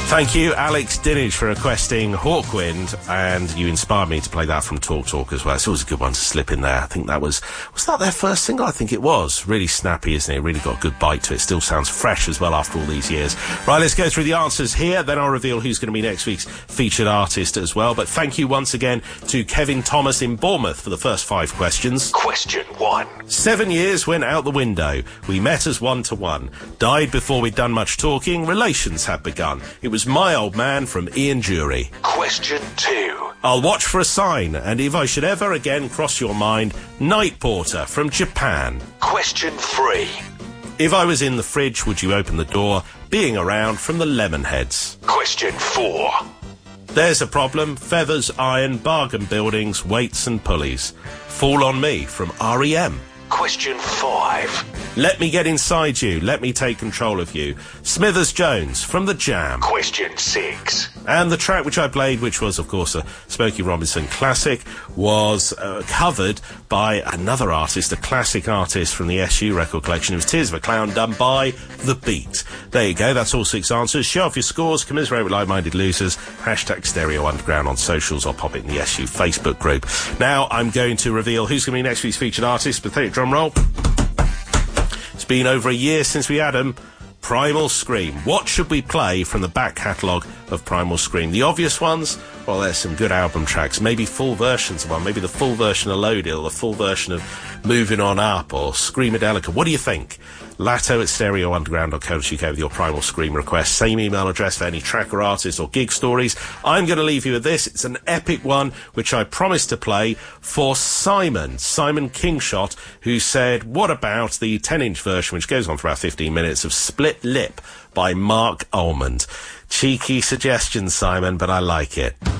Thank you, Alex Dinage, for requesting Hawkwind, and you inspired me to play that from Talk Talk as well. It's always a good one to slip in there. I think that was that their first single? I think it was. Really snappy, isn't it? Really got a good bite to it. Still sounds fresh as well after all these years. Right, let's go through the answers here, then I'll reveal who's going to be next week's featured artist as well. But thank you once again to Kevin Thomas in Bournemouth for the first 5 questions. Question 1. 7 years went out the window. We met as 1-to-1. Died before we'd done much talking. Relations had begun. It was My Old Man from Ian Dury. Question 2. I'll watch for a sign, and if I should ever again cross your mind, Night Porter from Japan. Question 3. If I was in the fridge, would you open the door? Being around from the Lemonheads. Question 4. There's a problem. Feathers, iron, bargain buildings, weights and pulleys. Fall on Me from R.E.M. Question 5. Let Me Get Inside You, Let Me Take Control of You. Smithers Jones from The Jam. Question 6. And the track which I played, which was, of course, a Smokey Robinson classic, was covered by another artist, a classic artist from the SU record collection. It was Tears of a Clown, done by The Beat. There you go, that's all 6 answers. Show off your scores, commiserate with like-minded losers, hashtag Stereo Underground on socials, or pop it in the SU Facebook group. Now, I'm going to reveal who's going to be next week's featured artist. Pathetic drum roll. It's been over a year since we had him. Primal Scream. What should we play from the back catalogue of Primal Scream? The obvious ones? Well, there's some good album tracks. Maybe full versions of one. Maybe the full version of Loaded, or the full version of Moving On Up, or Screamadelica. What do you think? Latto@stereounderground.co.uk with your Primal Scream request. Same email address for any track or artist or gig stories. I'm going to leave you with this. It's an epic one, which I promised to play for Simon Kingshot, who said, what about the 10-inch version, which goes on for about 15 minutes, of Split Lip by Mark Almond? Cheeky suggestion, Simon, but I like it.